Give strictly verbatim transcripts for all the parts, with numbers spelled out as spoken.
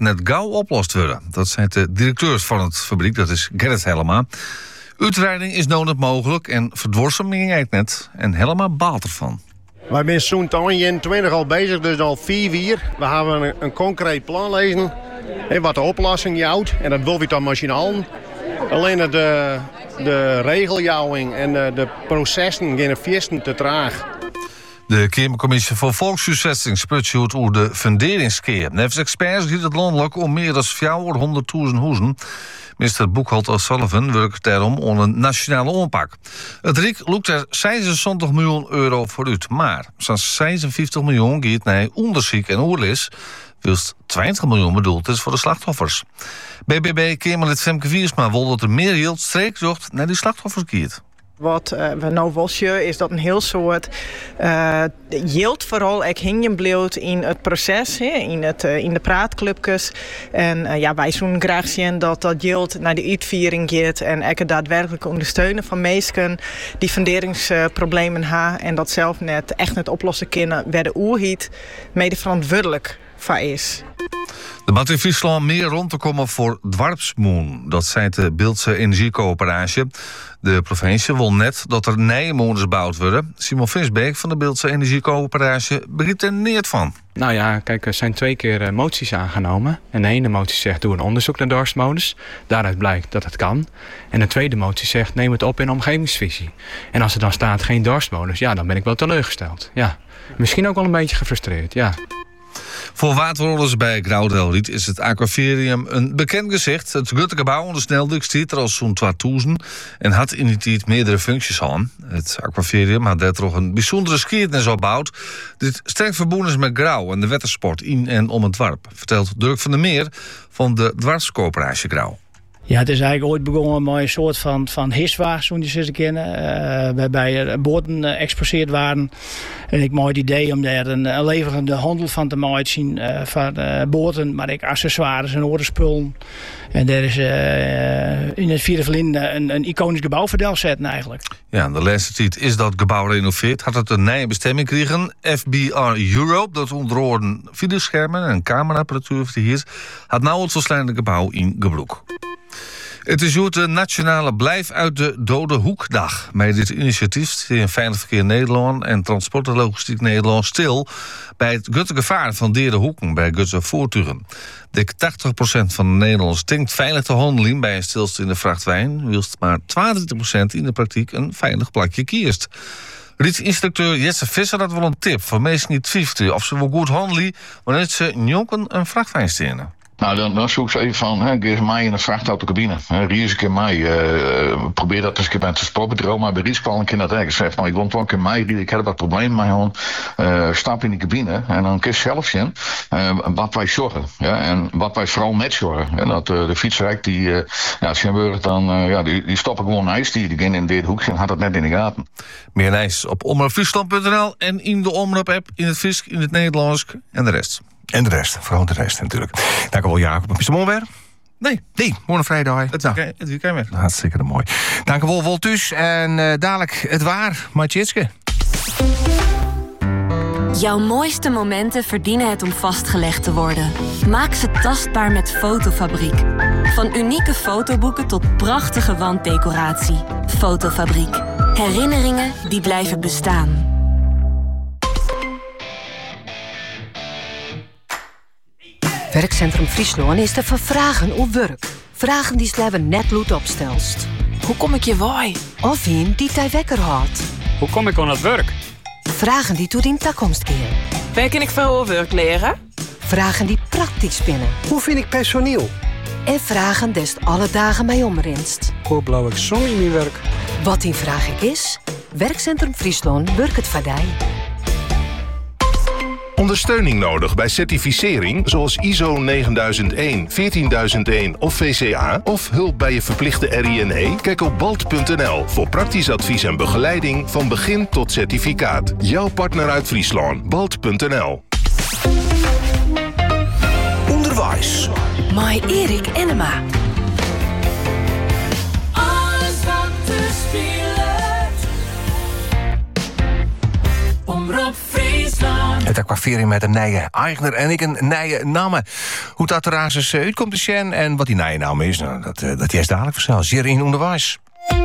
net gauw oplost worden. Dat zijn de directeurs van het fabriek, dat is Gerrit Helma. Uitrijding is nooit mogelijk en verdwarsing ging net. En Helma baalt ervan. Wij zijn zo'n eenentwintig al bezig, dus al vier jaar. We hebben een, een concreet plan lezen. Wat de oplossing jouwt. En dat wil we dan machinaal. Alleen de, de regeljouwing en de, de processen gaan viesten te traag. De Kamercommissie voor Volkshuisvesting spreekt uit over de funderingskeer. Nevens experts gaat het landelijk om meer dan vierhonderdduizend huizen. Minister Boekholt Sullivan werkt daarom om een nationale aanpak. Het Rijk loopt er zesenzestig miljoen euro vooruit. Maar zo'n zesenvijftig miljoen gaat naar onderzoek en oorlis, whilst twintig miljoen bedoeld is voor de slachtoffers. B B B-Kamerlid Femke Wiersma wil dat er meer geld streekzocht naar die slachtoffers gaat. Wat uh, we nou wel zien is dat een heel soort uh, yield vooral ik hingen bleef in het proces, he, in, het, uh, in de praatclubjes. En uh, ja, wij zouden graag zien dat dat yield naar de uitviering gaat en ik het daadwerkelijk ondersteunen van mensen die funderingsproblemen hebben en dat zelf net echt net oplossen kunnen, waar de oerhiet mede verantwoordelijk voor is. De bad in Friesland meer rond te komen voor dwarpsmoen. Dat zei de Beeldse Energiecoöperatie. De provincie wil net dat er nieuwe moeders gebouwd worden. Simon Visbeek van de Beeldse Energiecoöperatie begint er neer van. Nou ja, kijk, er zijn twee keer uh, moties aangenomen. En de ene motie zegt, doe een onderzoek naar dorpsmolens. Daaruit blijkt dat het kan. En de tweede motie zegt, neem het op in omgevingsvisie. En als er dan staat geen dorpsmolens, ja, dan ben ik wel teleurgesteld. Ja. Misschien ook wel een beetje gefrustreerd, ja. Voor waterrollers bij Grauwdelriet is het aquavarium een bekend gezicht. Het grote gebouw onder Sneldik stiet er al zo'n tweeduizend en had in die tijd meerdere functies aan. Het aquavarium had daardoor een bijzondere skiertnis opgebouwd. Dit sterk verbonden is met Grauw en de watersport in en om het dorp, vertelt Dirk van der Meer van de Dwarscoöperatie Grauw. Ja, het is eigenlijk ooit begonnen met een soort van, van hiswaar, zoals je ze kennen. Uh, waarbij boten uh, exposeerd waren. En ik mooi het idee om daar een, een leverende handel van te maken zien. Uh, van uh, boten, maar ook accessoires en oorspullen. En daar is uh, in het vierde verlinde een, een iconisch gebouw voor Delft zetten eigenlijk. Ja, de laatste tijd is dat gebouw renoveerd. Had het een nieuwe bestemming gekregen. F B R Europe, dat onder andere videoschermen en cameraapparatuur hier, had nou het verslijnde gebouw in Gebroek. Het is de nationale Blijf uit de Dode Hoekdag. Met dit initiatief staan Veilig Verkeer Nederland en Transport en Logistiek Nederland stil bij het gutte gevaar van derde hoeken bij gutte voertuigen. Dik tachtig procent van de Nederlanders denkt veilig te handelen bij een stilstaande vrachtwijn, whilst maar tweeëntwintig procent in de praktijk een veilig plakje kiest. Rietsinstructeur Jesse Visser had wel een tip voor mensen die twijfelen of ze wel goed handelen wanneer ze jonken een vrachtwijn stenen. Nou, dan, dan zoek ze even van, hè, ga eens mij in een vrachtauto-cabine. Ries een keer mij. Uh, probeer dat eens een keer bij het transportbureau. Maar bij Ries kwam een keer naar het ergens. Zegt, nou, ik wil een keer mij. Ik heb wat problemen met gewoon. Uh, stap in die cabine. En dan kun je zelf zien uh, wat wij zorgen. Ja, en wat wij vooral met zorgen. Ja, dat uh, de fietsrijk, die, uh, ja, Schimburg, dan, uh, ja, die, die stoppen gewoon ijs. Die, die gaan in dit hoekje en had dat net in de gaten. Meer ijs op omroepfriesland punt n l en in de omroep-app in het Fries, in het Nederlands en de rest. En de rest, vooral de rest natuurlijk. Dank u wel, Jacob. Is het mooi weer? Nee. Nee, morgen vrijdag. Het nou, weekend, het weekend weer. Hartstikke mooi. Dank u wel, Woltus. En uh, dadelijk het waar, Maatjitske. Jouw mooiste momenten verdienen het om vastgelegd te worden. Maak ze tastbaar met Fotofabriek. Van unieke fotoboeken tot prachtige wanddecoratie. Fotofabriek. Herinneringen die blijven bestaan. Werkcentrum Friesland is te vervragen op werk. Vragen die Slebben net loet opstelst. Hoe kom ik je waai? Of een die tij wekker houdt. Hoe kom ik aan het werk? Vragen die toe in toekomst keer. Waar kan ik veel werk leren? Vragen die praktisch spinnen. Hoe vind ik personeel? En vragen des alle dagen mij omrinst. Hoe blauw ik zon in mijn werk? Wat die vraag ik is, Werkcentrum Friesland werkt het voor die. Ondersteuning nodig bij certificering zoals I S O negenduizend één, veertienduizend één of V C A? Of hulp bij je verplichte R I N E? Kijk op balt punt n l voor praktisch advies en begeleiding van begin tot certificaat. Jouw partner uit Friesland, balt punt n l. Onderwijs. Mai Erik Enema. Alles wat te spelen. Omroep Friesland. Friesland. Het aquaverium met een nieuwe eigenaar en ik een nieuwe naam. Hoe dat er eens uitkomt te zien en wat die nieuwe naam is, nou, dat, dat is dadelijk vanzelf. Zeer in onderwijs.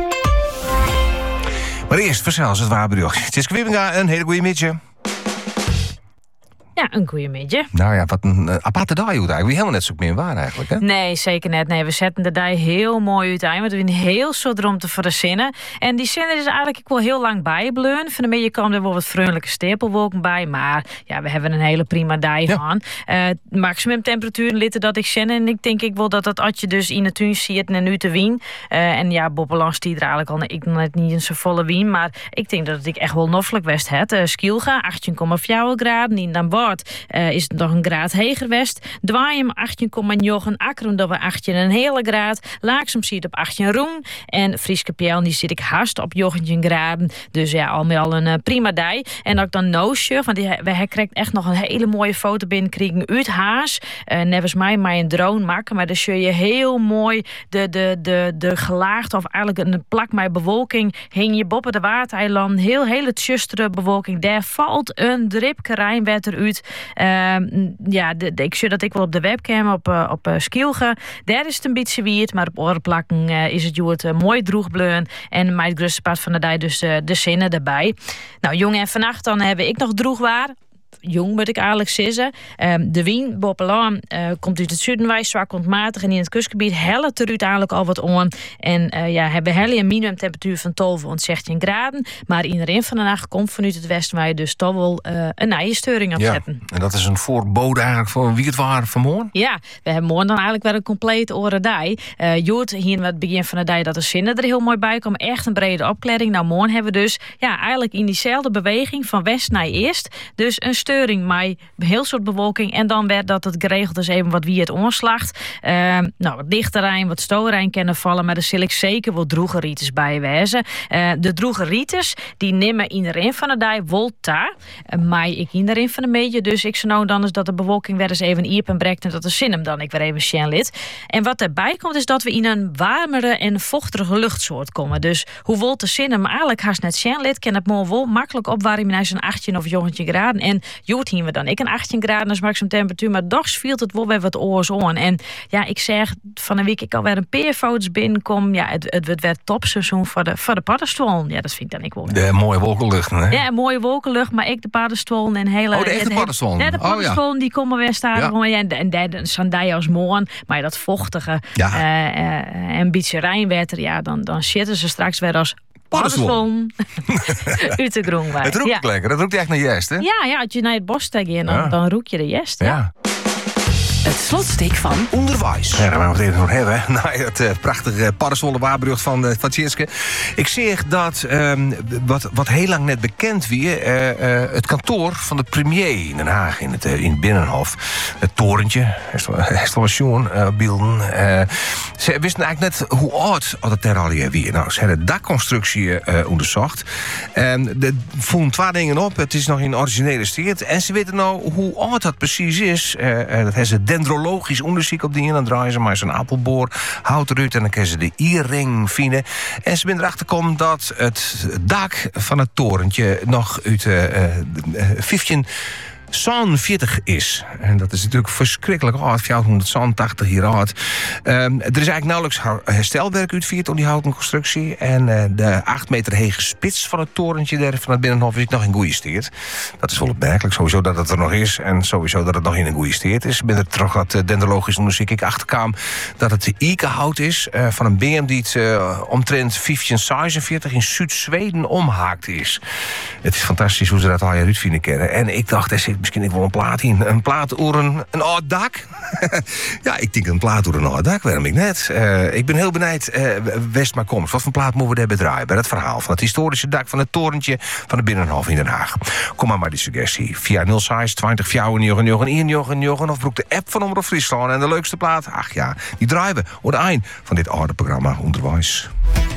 Maar eerst vanzelf het Waarbrug. Het is Kwibinga, een hele goede middag. Ja, een goeie middag. Nou ja, wat een uh, aparte dag eigenlijk. We helemaal net zo meer waar eigenlijk, hè? Nee, zeker net. Nee, we zetten de dag heel mooi uit aan. Want we hebben heel soort ruimte voor de zinnen. En die zinnen is eigenlijk ik wel heel lang bijgebleven. Van de middag kwam er wel wat vriendelijke stapelwolken bij. Maar ja, we hebben een hele prima dag ja. van. Uh, maximum temperatuur litten dat ik zin. En ik denk ik wel dat dat als je dus in de tuin ziet en nu te wien. Uh, en ja, Bobbelands die er eigenlijk al ik net niet in zijn volle wien. Maar ik denk dat ik echt wel noffelijk west het. Uh, Skielga, achttien komma vier graden. In dan bord uh, is het nog een graad heger west. Dwaaiem achttien komma negen. Akkeren dat we achttien een hele graad. Laaksum ziet op achttien roen. En Frieske Pjel die zit ik haast op negentien graden. Dus ja, al met al een uh, prima dag. En ook dan Noosje, want die, hij krijgt echt nog een hele mooie foto binnenkriegen uit Haas. Uh, nevens mij maar een drone maken. Maar dan zul je heel mooi de, de, de, de gelaagde of eigenlijk een plak met bewolking hing je boven de Waardeiland. Heel, hele tjustere bewolking. Daar valt een dripke rijnwetter uit. Uh, ja, de, de, ik zie dat ik wel op de webcam op, uh, op uh, Skielge. Daar is het een beetje wierd, maar op orenplakken uh, is het joert uh, mooi droegbleun. En mijn grootste part van de dag dus uh, de zinnen erbij. Nou, jongen, en vannacht dan heb ik nog droegwaar. Jong moet ik eigenlijk zeggen. Um, de wien, Boppelaan, uh, komt uit het zuidenwijs, zwak ontmatig. En in het kustgebied helpt er uiteindelijk al wat aan. En uh, ja, hebben helle een minimumtemperatuur van twaalf tot zestien graden. Maar in de rin van de nacht komt vanuit het westen dus toch wel uh, een nijesteuring opzetten. Ja, en dat is een voorbode eigenlijk voor wie het waar vanmorgen? Ja, we hebben morgen dan eigenlijk wel een complete oren-dij. Uh, Joert, hier aan het begin van de dag dat de zinnen er heel mooi bij komen. Echt een brede opklaring. Nou, morgen hebben we dus ja, eigenlijk in diezelfde beweging van west naar eerst. Dus een steuring, maar heel soort bewolking. En dan werd dat het geregeld is even wat wie het omslacht. Uh, nou, wat dichterrein, wat stoorrein kunnen vallen. Maar er zal ik zeker wel droegerieters bij wezen. Uh, de droegerieters, die nemen in de rin van de dag volta. Uh, maar ik in de rin van de media. Dus ik zou nou dan eens dat de bewolking weer eens even iep en brekt. En dat de zin hem dan ik weer even sjen lid. En wat erbij komt is dat we in een warmere en vochtige luchtsoort komen. Dus hoewel de zin hem eigenlijk haast net sjen lid, kan het mooi wel makkelijk opwarmen naar zo'n achttien of negentien graden. En joet hier we dan ik een achttien graden als maximum temperatuur, maar toch viel het wel weer wat oors aan. En ja, ik zeg van een week ik alweer een paar foto's binnenkom. Ja, het, het, het werd topseizoen voor de, voor de paddenstoelen. Ja, dat vind ik dan ik wel. De mooie wolkenlucht, hè? Ja, een mooie wolkenlucht, maar ik de paddenstoelen en hele. Oh, de echte paddenstoelen. Ja, de paddenstoelen oh, ja. die komen weer staan. Ja. En, en, en, en Sandai als morgen, maar dat vochtige ja. uh, uh, en beetje rijnwetter, ja, dan, dan zitten ze straks weer als paddenstoelen uit de groenwaard. Het roekt ja. lekker, het roekt echt naar jest, hè? Ja, ja, als je naar het bos steekt dan, ja. dan roek je de jest. Ja. ja. Het slotstuk van onderwijs. Ja, daar gaan we het even nog hebben. Nou, het uh, prachtige paddenstoelen waarbrug van uh, van Tjitske. Ik zeg dat um, wat, wat heel lang net bekend wie, uh, uh, het kantoor van de premier in Den Haag in het, uh, in het Binnenhof. Het torentje, installation, uh, beelden. Uh, ze wisten eigenlijk net hoe oud het er al wie. Nou, ze hebben de dakconstructie uh, onderzocht. Um, de voelen twee dingen op. Het is nog in originele staat. En ze weten nou hoe oud dat precies is. Uh, uh, dat hebben ze dendrologisch onderzoek op die en dan draaien ze maar zo'n appelboor, hout eruit en dan kunnen ze de ierring vinden. En ze zijn erachter gekomen dat het dak van het torentje nog uit uh, uh, vijftien zevenenveertig is. En dat is natuurlijk verschrikkelijk oud, vijfhonderdtachtig hier oud. Um, er is eigenlijk nauwelijks herstelwerk uitgevoerd om die houten constructie. En uh, de acht meter hege spits van het torentje daar van het Binnenhof is nog in goede staat. Dat is wel opmerkelijk, sowieso dat het er nog is. En sowieso dat het nog in een goede staat is. Binnen het toch wat dendrologisch onderzoek ik achterkwam dat het Ike-hout is uh, van een beam die het uh, omtrent vijftien zevenenveertig in Zuid-Zweden omhaakt is. Het is fantastisch hoe ze dat al hier uitvinden kennen. En ik dacht, er zit misschien ik wel een plaat in. Een plaat over een, een oud dak. Ja, ik denk een plaat over een oud dak. Waarom ik net? Uh, ik ben heel benieuwd, uh, West maar komt. Wat voor plaat moeten we daarbij draaien? Bij het verhaal van het historische dak van het torentje van de Binnenhof in Den Haag. Kom maar maar die suggestie. Via nul zes twintig vijfennegentig of broek de app van Omroep Friesland. En de leukste plaat, ach ja, die draaien we. Aan het eind van dit oude programma Onderwijs.